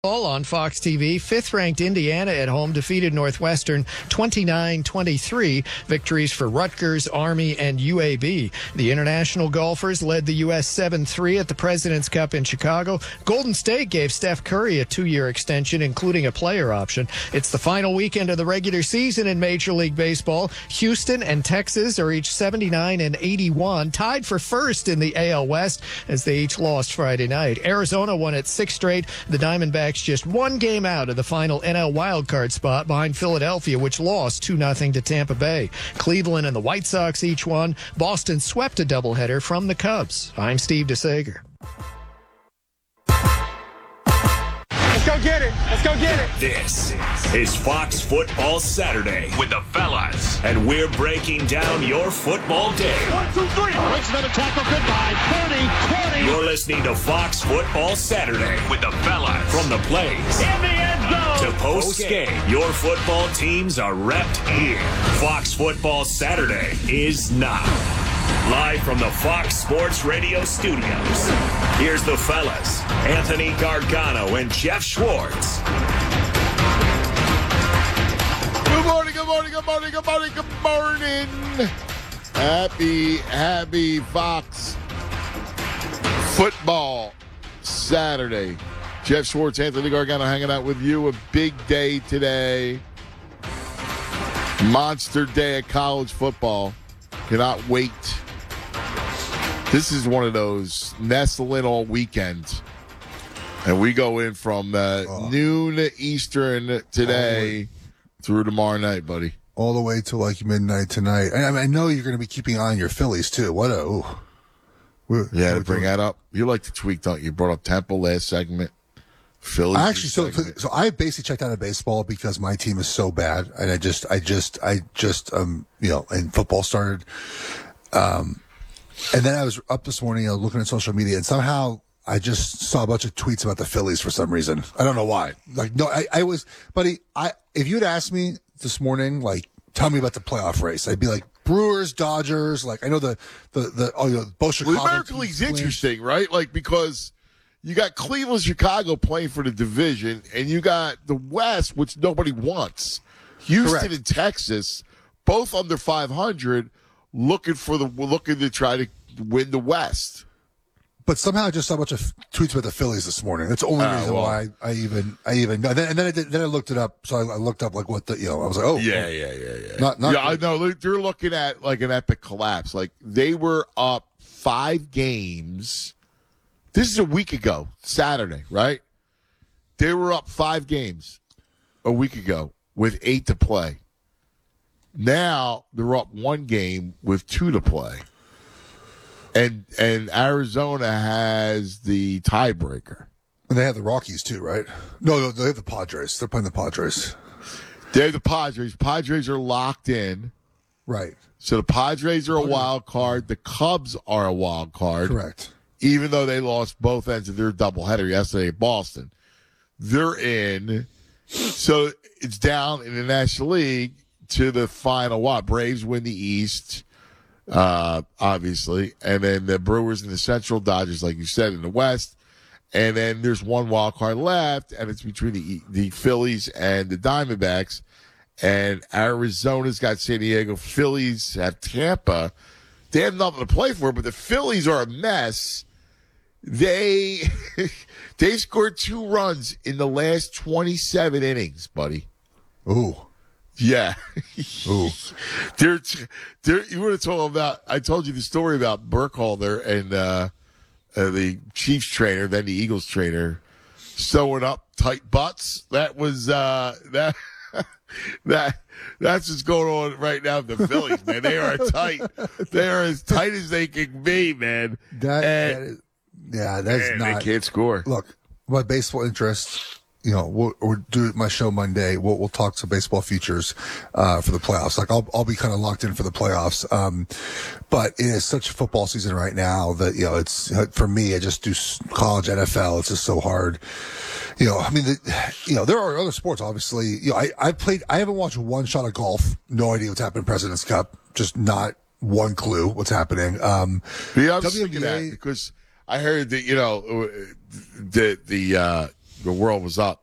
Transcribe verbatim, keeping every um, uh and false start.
On Fox T V, fifth-ranked Indiana at home defeated Northwestern twenty-nine twenty-three. Victories for Rutgers, Army, and U A B. The international golfers led the U S seven three at the President's Cup in Chicago. Golden State gave Steph Curry a two-year extension, including a player option. It's the final weekend of the regular season in Major League Baseball. Houston and Texas are each seventy-nine and eighty-one, tied for first in the A L West as they each lost Friday night. Arizona won its sixth straight. The Diamondbacks just one game out of the final N L wildcard spot behind Philadelphia, which lost two nothing to Tampa Bay. Cleveland and the White Sox each won. Boston swept a doubleheader from the Cubs. I'm Steve DeSager. Let's go get it. Let's go get it. This is Fox Football Saturday with the fellas. And we're breaking down your football day. One, two, three. Breaks another tackle. Goodbye. thirty, twenty. You're listening to Fox Football Saturday with the fellas. From the plays In the end zone. to post-game, your football teams are repped here. Fox Football Saturday is now. Live from the Fox Sports Radio studios, here's the fellas, Anthony Gargano and Jeff Schwartz. Good morning, good morning, good morning, good morning, good morning. Happy, happy Fox Football Saturday. Jeff Schwartz, Anthony Gargano hanging out with you. A big day today. Monster day of college football. Cannot wait. This is one of those nestle in all weekend. And we go in from uh, oh. noon Eastern today through tomorrow night, buddy. All the way to like midnight tonight. I, I, mean, I know you're going to be keeping an eye on your Phillies, too. What a... Ooh. We're, yeah, we're to bring doing... that up. You like to tweak, don't you? You brought up Temple last segment. Phillies. I actually, so, so I basically checked out of baseball because my team is so bad. And I just, I just, I just, um, you know, and football started. Um, and then I was up this morning, you know, looking at social media, and somehow I just saw a bunch of tweets about the Phillies for some reason. I don't know why. Like, no, I, I was, buddy, I, if you'd asked me this morning, like, tell me about the playoff race, I'd be like, Brewers, Dodgers, like, I know the, the, the, oh, you know, both Chicago. Well, the American League's interesting, right? Like, because you got Cleveland, Chicago playing for the division, and you got the West, which nobody wants. Houston Correct. and Texas, both under five hundred, looking for the looking to try to win the West. But somehow I just saw a bunch of tweets about the Phillies this morning. That's the only uh, reason well, why I, I even I even and then, and then I did, then I looked it up. So I, I looked up like what the you know I was like oh yeah yeah yeah yeah not, not yeah I know they're looking at like an epic collapse. Like they were up five games. This is a week ago, Saturday, right? They were up five games a week ago with eight to play. Now they're up one game with two to play. And and Arizona has the tiebreaker. And they have the Rockies too, right? No, no, they have the Padres. They're playing the Padres. They have the Padres. Padres are locked in. Right. So the Padres are a wild card. The Cubs are a wild card. Correct. Even though they lost both ends of their doubleheader yesterday at Boston. They're in. So it's down in the National League to the final what? Braves win the East, uh, obviously. And then the Brewers in the Central, Dodgers, like you said, in the West. And then there's one wild card left, and it's between the the Phillies and the Diamondbacks. And Arizona's got San Diego. Phillies have Tampa. They have nothing to play for, but the Phillies are a mess. They they scored two runs in the last twenty-seven innings, buddy. Ooh. Yeah. Ooh. they're, they're, you want to talk about, I told you the story about Burkhalter and uh, uh, the Chiefs trainer, then the Eagles trainer, sewing up tight butts. That was, uh, that, that, that's what's going on right now with the Phillies, man. They are tight. They are as tight as they can be, man. That, and, that is, yeah, that's man, not. They can't score. Look, my baseball interest, you know, we'll, we'll do my show Monday. We'll, we'll talk to baseball futures, uh, for the playoffs. Like I'll, I'll be kind of locked in for the playoffs. Um, but it is such a football season right now that, you know, it's, for me, I just do college N F L. It's just so hard. You know, I mean, the, you know, there are other sports, obviously. You know, I, I played, I haven't watched one shot of golf. No idea what's happening in President's Cup. Just not one clue what's happening. Um, yeah, I was thinking that because I heard that, you know, the, the, uh, the world was up.